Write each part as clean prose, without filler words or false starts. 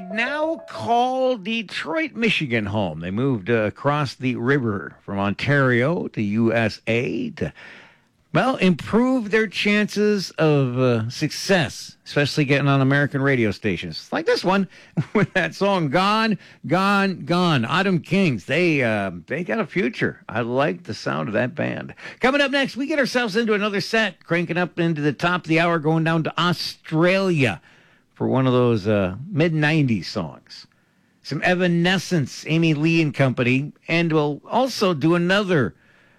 now call Detroit, Michigan home. They moved across the river from Ontario to USA to, well, improve their chances of success, especially getting on American radio stations. Like this one with that song, Gone, Gone, Gone. Autumn Kings, they got a future. I like the sound of that band. Coming up next, we get ourselves into another set, cranking up into the top of the hour, going down to Australia for one of those mid-90s songs. Some Evanescence, Amy Lee and company, and we'll also do another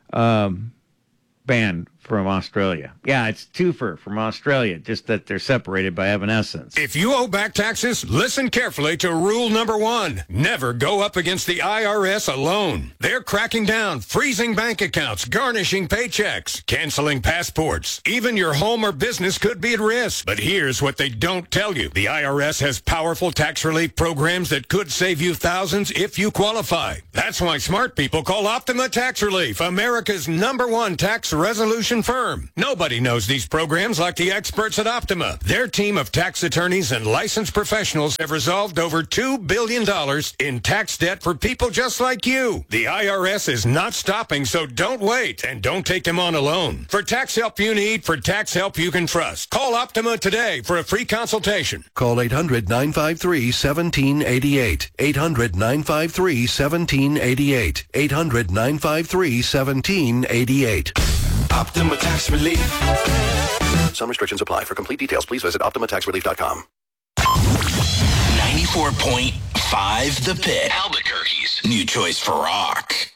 band from Australia. Yeah, it's twofer from Australia, just that they're separated by Evanescence. If you owe back taxes, listen carefully to rule number 1. Never go up against the IRS alone. They're cracking down, freezing bank accounts, garnishing paychecks, canceling passports. Even your home or business could be at risk. But here's what they don't tell you. The IRS has powerful tax relief programs that could save you thousands if you qualify. That's why smart people call Optima Tax Relief, America's #1 tax resolution firm. Nobody knows these programs like the experts at Optima. Their team of tax attorneys and licensed professionals have resolved over $2 billion in tax debt for people just like you. The IRS is not stopping, so don't wait and don't take them on alone. For tax help you need, for tax help you can trust, call Optima today for a free consultation. Call 800-953-1788. 800-953-1788. 800-953-1788. Optima Tax Relief. Some restrictions apply. For complete details, please visit OptimaTaxRelief.com. 94.5 The Pit. Albuquerque's new choice for rock.